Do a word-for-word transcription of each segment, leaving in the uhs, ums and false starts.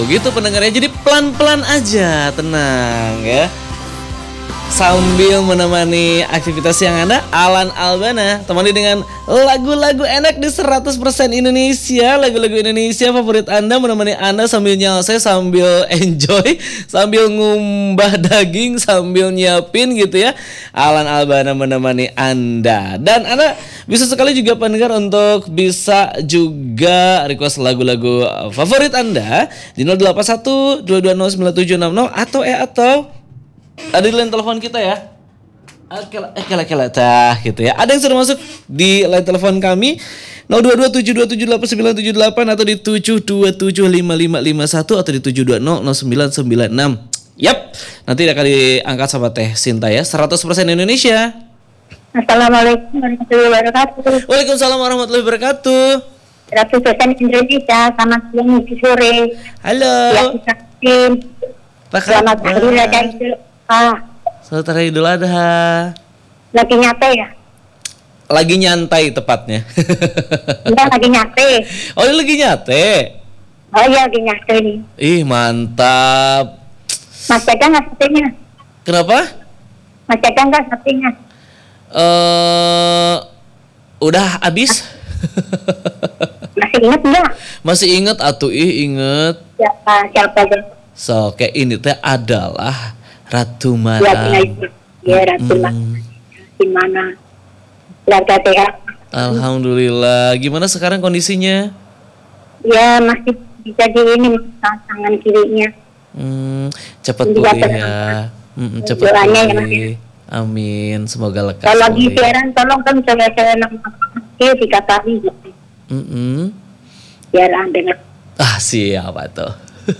gitu pendengarnya. Jadi pelan-pelan aja, tenang ya. Sambil menemani aktivitas yang Anda, Alan Albana temani dengan lagu-lagu enak di seratus persen Indonesia. Lagu-lagu Indonesia favorit Anda menemani Anda sambil nyalse, sambil enjoy, sambil ngumbah daging, sambil nyiapin gitu ya. Alan Albana menemani Anda. Dan Anda bisa sekali juga pendengar untuk bisa juga request lagu-lagu favorit Anda di nol delapan satu dua dua nol sembilan tujuh enam nol atau eh atau ada di line telepon kita ya. Oke, oke, oke, tah gitu ya. Ada yang sudah masuk di line telepon kami nol dua dua tujuh dua tujuh delapan sembilan tujuh delapan atau di tujuh dua tujuh lima lima lima satu atau di tujuh dua nol nol sembilan sembilan enam. Yap, nanti akan diangkat sama Teh Sinta ya. seratus persen Indonesia. Assalamualaikum warahmatullahi wabarakatuh. Waalaikumsalam warahmatullahi wabarakatuh. seratus persen Indonesia, selamat siang, sore. Halo. Ya, kita selamat hari raya Idul Adha. Selamat hari Idul Adha. Lagi nyantai ya? Lagi nyantai tepatnya. Iya, lagi nyantai. Oh, ini lagi nyantai. Oh iya, lagi nyantai nih. Ih, mantap. Masih ada nggak satunya? Kenapa? Masih ada nggak satunya? Eh, udah habis. Masih ingat nggak? Masih inget atuh ih inget. Siapa siapa aja? So, kayak ini teh adalah Ratu Ya, Malam. ya Ratu Malam. Di mana? Keluarga sehat. Alhamdulillah. Gimana sekarang kondisinya? Ya, masih bisa di ini tangan kirinya. Hmm, cepat Juga pulih tenang. ya. Hmm, cepat Doanya ya, Mas, pulih. Amin. Semoga lekas Kalau lagi pulih. siaran, tolong kan saya-saya nama dikatakan gitu. Mm-mm. Biar dengar. Ah, siapa tuh?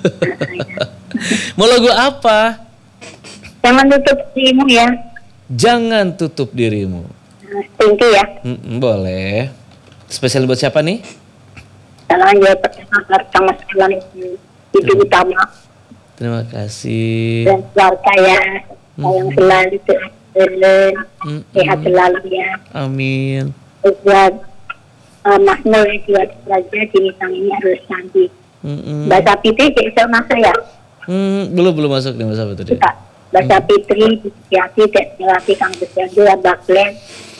Mau lagu apa? Jangan tutup dirimu ya. Jangan tutup dirimu. Nah, Pinky ya. Mm-mm, boleh. Spesial buat siapa nih? Salam ya pertama pertama sekali itu utama Terima kasih. dan keluarga ya. Sayang selalu terus Mm-mm. sehat selalu ya. Amin. Buat uh, Mas Nur juga belajar di bidang ini harus cantik. Mm-mm. Bahasa Fitri bisa masuk ya. Hmm, belum belum masuk nih masa itu dia. Kita bahasa Fitri, Yati, Teknologi, Kang Besardu, Baklen,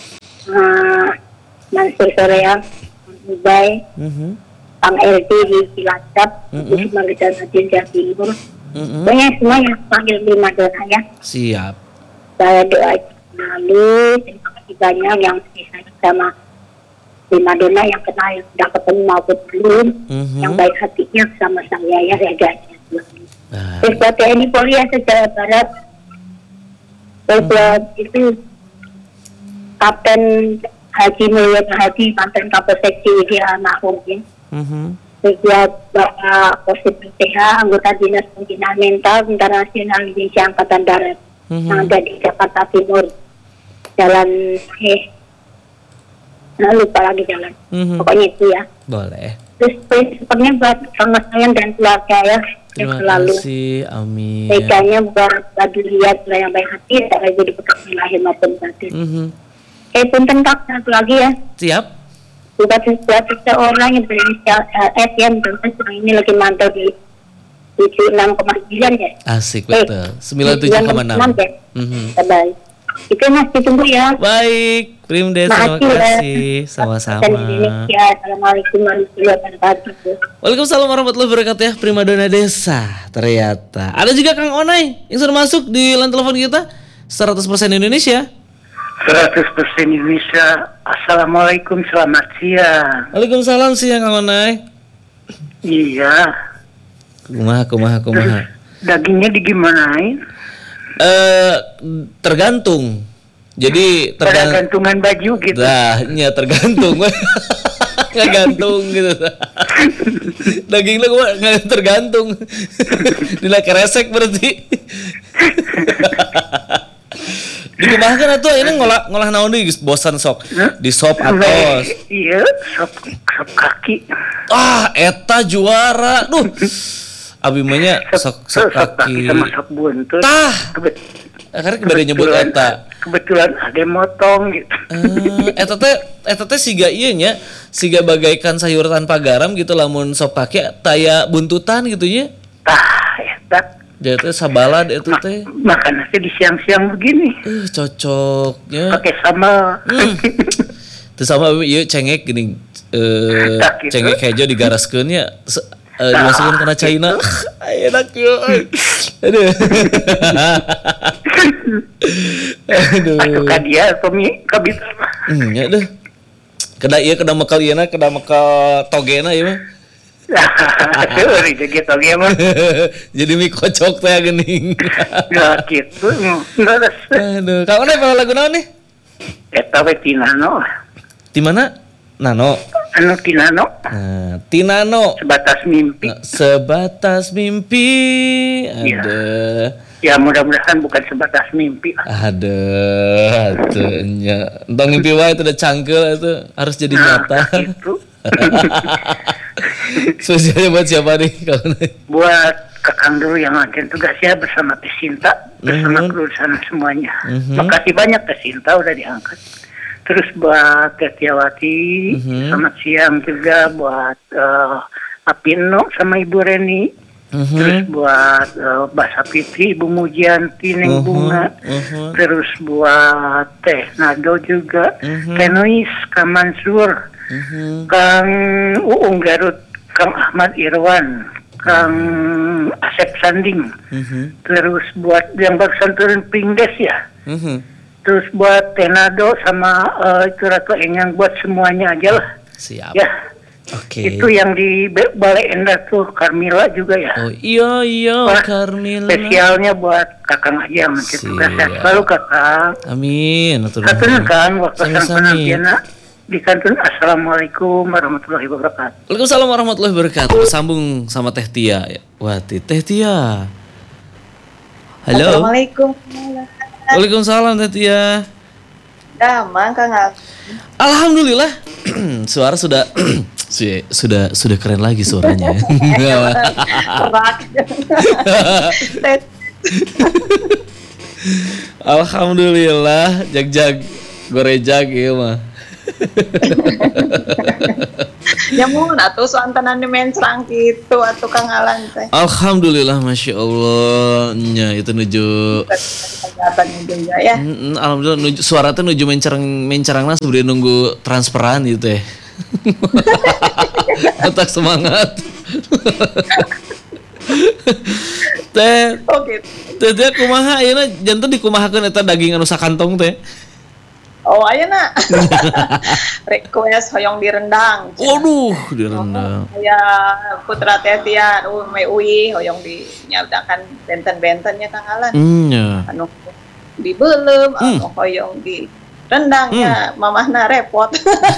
uh, Mansur Soreang, Ubay, Mhm. Kang L D di Cilacap, Mm-mm. Gus Malidan Adil Jawa Timur. Mm-mm. Pokoknya semua yang panggil lima dona ya. Siap. Saya doa lalu terima kasih banyak yang saya sama lima dona yang kenal yang sudah ketemu maupun belum, Mhm. yang baik hatinya sama saya ya reganya. Nah, Terus buat T N I Polri ya sejawa Barat. Terus buat itu Kapten Haji Mulyono Hadi mantan Kapolsek Ciwidey almarhum ya. mhm. Terus buat Bapak Kosim P T H, anggota Dinas Pembinaan Mental Tentara Nasional Indonesia Angkatan Darat Mhm. yang ada di Jakarta Timur, Jalan eh, nah, lupa lagi jalan. Mhm. Pokoknya itu ya. Boleh. Terus sepertinya buat Kang Sayang dan keluarga ya, yang Terima selalu. kasih. Amin. Teganya buat badu lihat yang baik hati, tak lagi di bekal lahir maupun batin. Mhm. Eh punten Kak, satu lagi ya. Siap. Buat buat seseorang yang berinisial L S yang tentu sekarang ini lagi mantau di tujuh puluh enam koma sembilan ya. Asik betul. sembilan puluh tujuh koma enam. ya. Mhm. Baik. Itu mas ditunggu ya. Baik, Primdes, terima Makasih, ya. kasih. Dan Sama-sama. Indonesia. Assalamualaikum warahmatullahi wabarakatuh. Waalaikumsalam warahmatullahi wabarakatuh ya, Primadona Desa. Ternyata ada juga Kang Onai yang sudah masuk di line telepon kita seratus persen Indonesia. seratus persen Indonesia. Assalamualaikum, selamat siang. Waalaikumsalam siang Kang Onai. Iya. Kumaha kumaha Terus kumaha. dagingnya digimanain? Eh tergantung. Jadi tergantung. Tergantungan baju gitu. Nah, ya tergantung. Nggak gantung gitu. Daging lu gua nggak tergantung. Dila keresek berarti. Dikemahkan atuh ini ngolah ngolah naon deui geus bosan sok. Di sop atos. Iya, sop sop kaki. Ah, eta juara. Duh. Abi mah nya sok sok kaki. sama sop buntut. Tah. Kebet- Akhirnya kembali nyebut kebetulan- eta. Kebetulan ada yang motong gitu. Eh, eta teh eta teh siga ieu nya, siga bagaikan sayur tanpa garam gitu lamun sop kaki taya buntutan gitu nya. Tah, eta Dia teh sabalad itu ma- teh. makan nasi di siang-siang begini. Eh cocoknya. Pakai sambal. Hmm. Terus sama ieu cengek gini eh Tak gitu. cengek hejo digaraskeun ya. Se- eh, dimasukin kena China. Enak yo. Aduh. Atuh Aduh. ka dia pemi kabita mah. Hmm, ya deh. Kena iya kena mekal ieu na, kena mekal togena ieu mah. Aduh, rezeki toge mah. Jadi mie kocok teh geuning. Ya gitu. Ngeres. Aduh, kamu nih pada lagu naon nih? Eta we Tinano. Di mana? Nano. Anu Tinano Nah, Tinano. sebatas mimpi. Nah, sebatas mimpi. Iya. Ada. Ya mudah-mudahan bukan sebatas mimpi. Ada, atuh nya. Entong mimpi wae itu udah cangkel itu harus jadi Nah, nyata. itu Spesialnya buat siapa nih kamu nih? buat Kakang dulu yang ngadain tugasnya bersama Teh Sinta, bersama Mhm. kru sana semuanya. Mhm. Makasih banyak Teh Sinta udah diangkat. Terus buat Teh Tiawati, Mhm. selamat siang juga buat uh, Apino sama Ibu Reni. Terus Mhm. buat uh, Mbak Sapitri, Ibu Mujianti, Neng Mhm. Bunga. Mhm. Terus buat Teh Nado juga, Mhm. Teh Nuis, Kang Mansur, Mhm. Kang Uung Garut, Kang Ahmad Irwan, Kang Asep Sanding. Mhm. Terus buat yang barusan turun Pringdes ya. Mhm. Terus buat Teh Nado sama uh, itu Ratu Enyang, buat semuanya aja lah. Siap. Ya, Oke. itu yang di Be- Balai Endah tuh, Carmila juga ya. Oh iya iya Wah, Carmila. Spesialnya buat Kakang aja, mencet Siap. tugas sehat selalu Kakang. Amin. Atur Katun nuhun. kan waktu sang Sami-sami. penampiana di kantun. Assalamualaikum warahmatullahi wabarakatuh. Waalaikumsalam warahmatullahi wabarakatuh. Sambung sama Teh Tia. Wah, Teh Tia. Halo. Assalamualaikum. Waalaikumsalam Teh Tia. Damang Kang Al. Alhamdulillah. Suara sudah su- sudah sudah keren lagi suaranya. Kerak. Tet- Alhamdulillah, jag-jag gorejag ieu mah. Nyamun atuh soantanan mencrang kitu atuh Kang Alan teh. Alhamdulillah, masya Allah, nya itu nuju. Kegiatan juga ya. Mm, alhamdulillah nuju, suara teh nuju mencerang mencerangna sebenarnya nunggu transferan gitu teh. Otak semangat. Teh, Oh gitu. teh teh kumaha ayeuna janten dikumahakeun eta daging anu sakantong teh. Oh ayeuna. Request hoyong direndang. Waduh, direndang. Ya putra teh Tia uh me uwi hoyong di nyaudakan benten-bentennya Kang Alan. Hmm, ya. Anu dibeulem, Hmm. anu hoyong di rendangnya mamahna repot.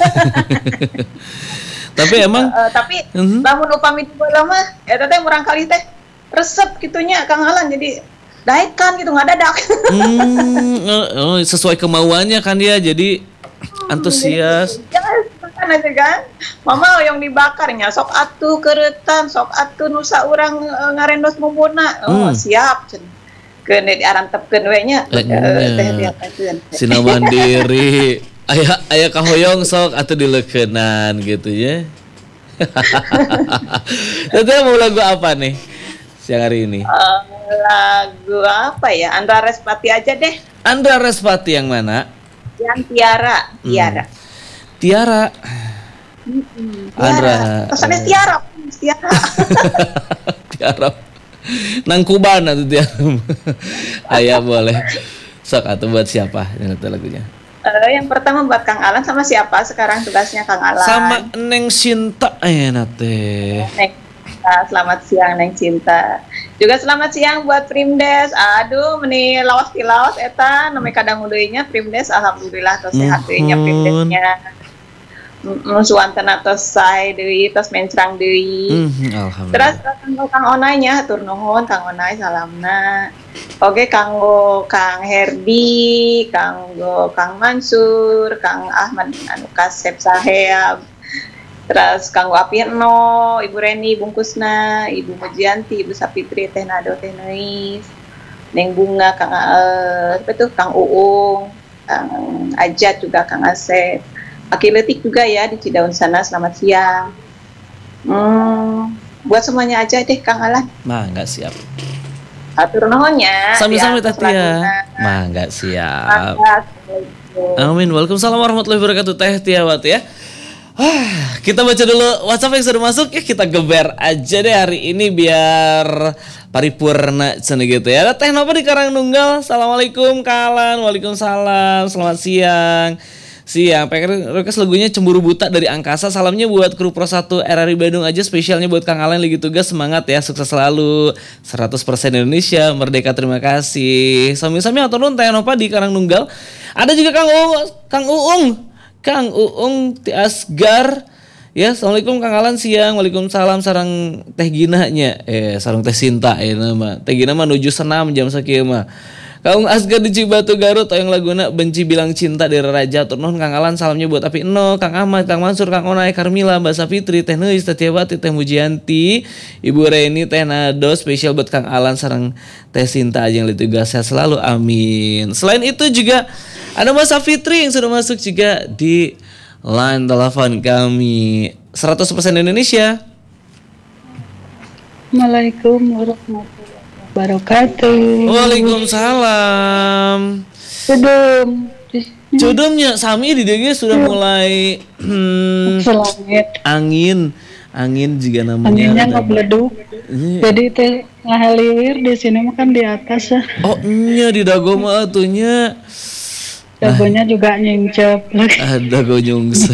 Tapi emang Eh, tapi Mhm. lamun upami dibeulem mah eta teh murang kali teh resep gitunya Kang Alan jadi daekan gitu ngadadak. hmm, oh, sesuai kemauannya kan dia jadi antusias. Ya, kan aja kan. Mama yang dibakarnya sok atuh keuretan, sok atuh nusa urang eh, ngarendos mumpuna. Oh, Hmm. siap cenah. Keun diarantepkeun we nya. Eh, nya. Teh diapakeun. Sina mandiri. Aya aya kahoyong sok atuh dileukeunnan gitu ya. Tete mau lagu apa nih siang hari ini? Eh, lagu apa ya? Andra Respati aja deh. Andra Respati yang mana? Yang Tiara, Tiara. Tiara. Andra. Pesannya Tiara, Tiara. Tiara. Nang Kuban atuh Tiara. Aya boleh. Sok atuh buat siapa yang itu lagunya? Eh, yang pertama buat Kang Alan sama siapa sekarang tugasnya Kang Alan? Sama Neng Sinta ayeuna teh. Neng Cinta, selamat siang Neng Cinta. Juga selamat siang buat Primdes. Aduh, meni lawas ti lawas eta namanya kadang udeunya Primdes. Alhamdulillah tos sehat deui nya Nuhun. Primdesnya. Heeh, suantana tos sae deui, tos mencrang deui. Hmm, Terus alhamdulillah. kanggo Kang Onai nya hatur nuhun Kang Onai salamna. Oke kanggo Kang Herdi, kanggo Kang Mansur, Kang Ahmad anu Kasep Saheb. Terus kanggo Apirno, Ibu Reni bungkusna, Ibu Mujianti, Ibu Sapitri, Teh Nado, Teh Nuis, Neng Bunga, Kang eh, apa tuh Kang Uung, Kang Ajat juga Kang Asep. Aki Letik juga ya di Cidaun sana, selamat siang. Hmm, buat semuanya aja deh Kang Alan. Mangga siap. Atur nuhunnya. Sami-sami diatas Teh Tia. laguna. Mangga siap. Mangga, Assalamualaikum. Amin. Waalaikumsalam warahmatullahi wabarakatuh Teh Tiawati ya. Ah, kita baca dulu WhatsApp yang sudah masuk ya, kita geber aja deh hari ini biar paripurna cenah gitu ya. Ada Teh Nova di Karangnunggal. Assalamualaikum Kalan. Waalaikumsalam. Selamat siang. Siang, pengen request lagunya Cemburu Buta dari Angkasa. Salamnya buat kru Pro satu R R I Bandung aja, spesialnya buat Kang Alan lagi tugas. Semangat ya, sukses selalu. seratus persen Indonesia, merdeka, terima kasih. Sami-sami atau nun Teh Nova di Karangnunggal. Ada juga Kang Uung, Kang Uung. Kang Uung Ti Asgar. Ya, Assalamualaikum Kang Alan siang. Waalaikumsalam sarang Teh Gina nya. Eh, sarang Teh Sinta ya nama. Teh Gina mah nuju senam jam sakieu mah. Kang Asgar di Cibatu Garut yang laguna Benci Bilang Cinta dari Raja Turnuhun. Kang Alan salamnya buat Api Eno, Kang Ahmad, Kang Mansur, Kang Onai, Karmila, Mbak Safitri, Teh Neus, Teh Tiawati, Teh Mujianti, Ibu Reni, Teh Nado, spesial buat Kang Alan sareng Teh Sinta aja yang ditugas sehat selalu, amin. Selain itu juga ada Mbak Safitri yang sudah masuk juga di line telepon kami. seratus persen Indonesia. Assalamualaikum warahmatullahi wabarakatuh. Waalaikumsalam. Sedum. Jodomnya Sami di dia sudah mulai hmm, Selangit. angin, angin juga namanya. Anginnya nggak beleduk. Iya. Jadi teh ngahaliwir di sini mah kan di atas ya. Oh nya di dago mah atunya. Dagonya juga nyincep lagi. Ada gonyungsep.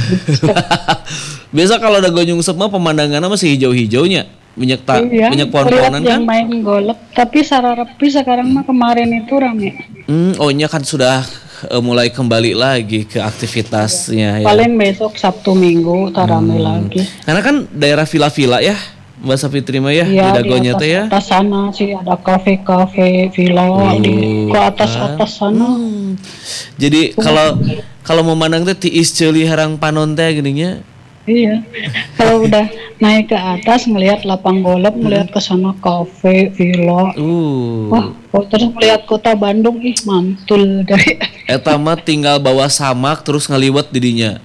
Biasa kalau ada gonyungsep mah pemandangannya masih hijau-hijaunya. Banyak tak, Iya, banyak lihat pohon-pohonan kan? yang main golep. Tapi Sararepi sekarang mah kemarin itu rame. Hmm, oh nya kan sudah eh, mulai kembali lagi ke aktivitasnya ya. Paling besok Sabtu Minggu tak rame lagi. Karena kan daerah villa-villa ya, Mbak Safitri mah ya, Iya, di dagonya atas, teh ya. atas sana sih ada kafe-kafe, villa di ke atas-atas sana. Hmm. Jadi kalau kalau memandang teh tiis ceuli harang panon teh geuninnya. Iya, kalau udah naik ke atas ngelihat lapang golep, ngelihat ke sana kafe, villa. Uh. Wah, oh, terus melihat kota Bandung, ih mantul dari. Eta mah tinggal bawa samak terus ngaliwat didinya.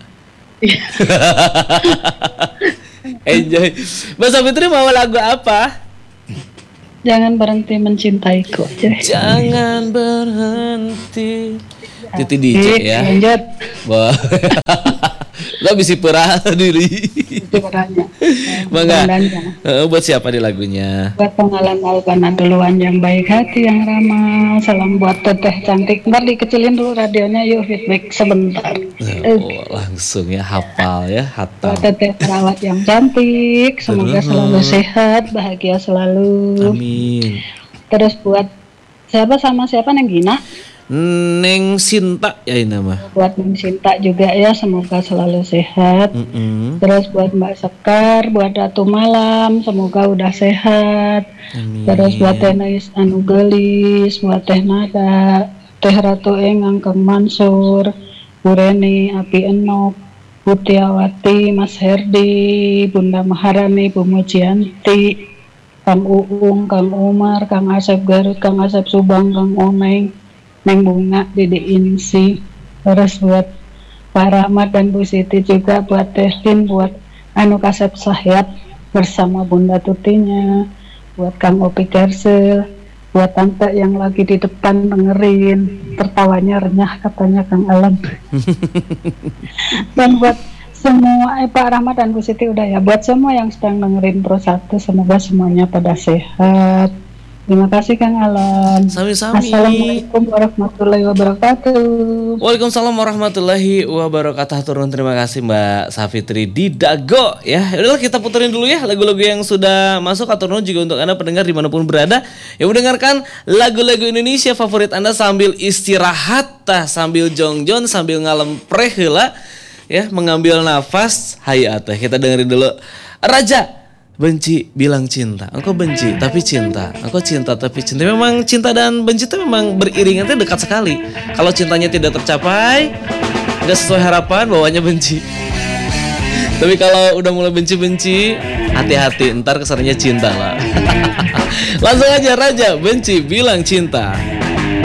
Enjoy. Mbak Safitri mau lagu apa? Jangan berhenti mencintaiku aja. Jangan berhenti. Titi D J ya. Lanjut. Wah. Lo bisa perah diri. Suaranya. Bangga. Bandanya. Eh, buat siapa di lagunya? Buat pengalaman Albana duluan yang baik hati, yang ramah. Salam buat teteh cantik. Ntar dikecilin dulu radionya, yuk feedback sebentar. Oh, langsung ya hafal ya, hatam. Buat teteh perawat yang cantik, semoga Terus. selalu sehat, bahagia selalu. Amin. Terus buat siapa sama siapa Neng Gina? Neng Sinta ya ini nama. Buat Neng Sinta juga ya, semoga selalu sehat. Mm-mm. Terus buat Mbak Sekar, buat Ratu Malam, semoga udah sehat. Amin. Terus buat Teh Nais Anu Gelis, buat Teh Nada, Teh Ratu Engang, Kang Mansur, Bu Reni, Api Enok, Bu Tiawati, Mas Herdi, Bunda Maharani, Bu Mujianti, Kang Uung, Kang Umar, Kang Asep Garut, Kang Asep Subang, Kang Oneng, Neng Bunga, Dede Insi. Terus buat Pak Rahmat dan Bu Siti juga, buat Teh Lin, buat Anu Kasep Sahyat bersama Bunda Tutinya, buat Kang Opi Kersel, buat tante yang lagi di depan dengerin, tertawanya renyah katanya Kang Alan. Dan buat semua, eh, Pak Rahmat dan Bu Siti udah ya, buat semua yang sedang dengerin Pro satu, semoga semuanya pada sehat. Terima kasih Kang Alan. Sami-sami. Assalamualaikum warahmatullahi wabarakatuh. Waalaikumsalam warahmatullahi wabarakatuh. Turun terima kasih Mbak Safitri di Dago ya. Udahlah kita puterin dulu ya lagu-lagu yang sudah masuk. Atau juga untuk Anda pendengar dimanapun berada yang mendengarkan lagu-lagu Indonesia favorit Anda sambil istirahat, tah, sambil jongjon, sambil ngalempreh heula ya, mengambil nafas. Hayu atuh kita dengerin dulu Raja Benci Bilang Cinta. Engkau benci tapi cinta, engkau cinta tapi cinta. Memang cinta dan benci itu memang beriringan, itu dekat sekali. Kalau cintanya tidak tercapai, tidak sesuai harapan, bawanya benci. Tapi kalau udah mulai benci-benci, hati-hati, ntar kesannya cinta lah. Langsung aja Raja Benci Bilang Cinta.